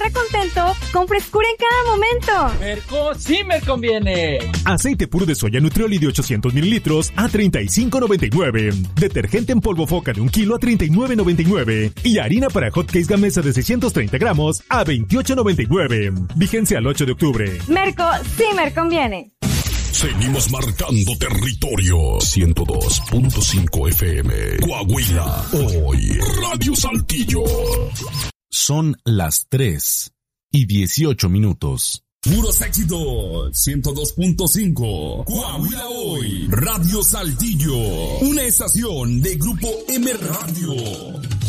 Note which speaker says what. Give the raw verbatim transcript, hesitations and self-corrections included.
Speaker 1: ahorra contento con frescura en cada momento.
Speaker 2: Merco sí me conviene.
Speaker 3: Aceite puro de soya Nutrioli de ochocientos mililitros a treinta y cinco noventa y nueve. Detergente en polvo Foca de un kilo a treinta y nueve noventa y nueve. Y harina para hotcakes Gamesa de seiscientos treinta gramos a veintiocho noventa y nueve. Vigencia al ocho de octubre.
Speaker 1: Merco sí me conviene.
Speaker 4: Seguimos marcando territorio. ciento dos punto cinco F M. Coahuila. Hoy. Radio Saltillo.
Speaker 5: Son las tres y dieciocho minutos.
Speaker 4: Puros éxitos. ciento dos punto cinco. Coahuila Hoy. Radio Saltillo. Una estación de Grupo M Radio.